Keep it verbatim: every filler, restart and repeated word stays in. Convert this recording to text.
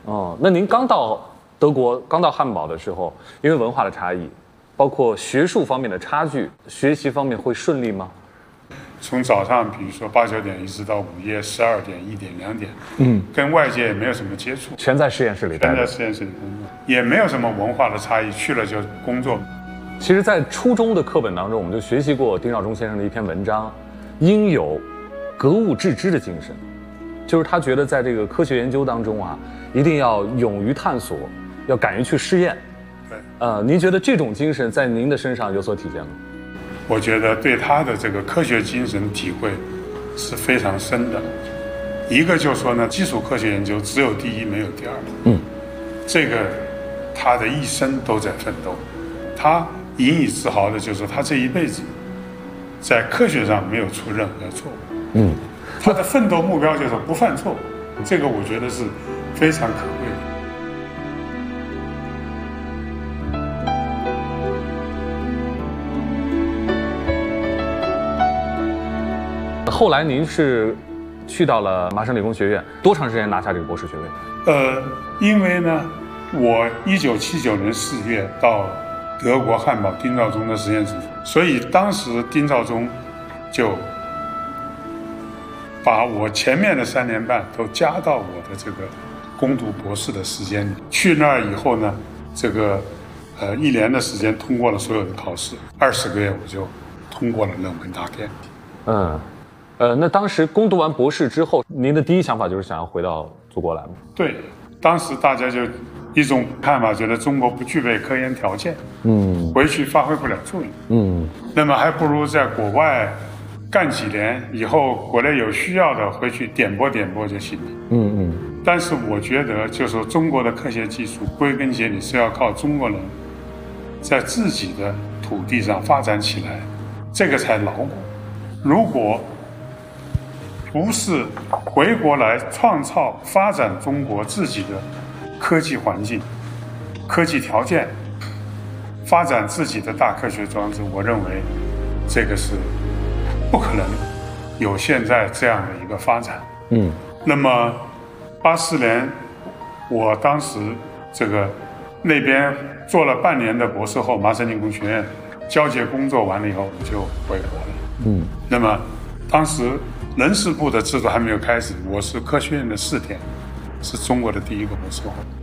哦，那您刚到德国，刚到汉堡的时候，因为文化的差异，包括学术方面的差距，学习方面会顺利吗？ 从早上比如说八九点一直到午夜十二点、一点、两点，嗯，跟外界也没有什么接触， 全在实验室里待着， 全在实验室里工作，也没有什么文化的差异，去了就工作。 其实，在初中的课本当中，我们就学习过丁肇中先生的一篇文章，应有格物致知的精神，就是他觉得在这个科学研究当中啊，一定要勇于探索，要敢于去试验。 对， 呃，您觉得这种精神在您的身上有所体现吗？ 我觉得对他的这个科学精神体会是非常深的。一个就是说呢，基础科学研究只有第一没有第二。嗯，这个他的一生都在奋斗。他引以自豪的就是说，他这一辈子在科学上没有出任何错误。嗯，他的奋斗目标就是不犯错误，这个我觉得是非常可贵的。 后来您是去到了麻省理工学院，多长时间拿下这个博士学位？ 呃，因为呢，我一九七九年四月到德国汉堡丁肇中的实验室，所以当时丁肇中就把我前面的三年半都加到我的这个攻读博士的时间里。去那儿以后呢，这个呃一年的时间通过了所有的考试，二十个月我就通过了论文答辩。 嗯。呃，那当时攻读完博士之后，您的第一想法就是想要回到祖国来吗？ 对，当时大家就一种看法，觉得中国不具备科研条件，嗯，回去发挥不了作用，嗯，那么还不如在国外干几年，以后国内有需要的回去点拨点拨就行了，嗯嗯。但是我觉得，就是说中国的科学技术归根结底是要靠中国人在自己的土地上发展起来，这个才牢固。如果不是回国来创造发展中国自己的科技环境、科技条件，发展自己的大科学装置，我认为这个是不可能有现在这样的一个发展。嗯，那么八四年，我当时这个那边做了半年的博士后，麻省理工学院交接工作完了以后，我就回国了。嗯，那么当时人事部的制度还没有开始，我是科学院的试点，是中国的第一个博士后。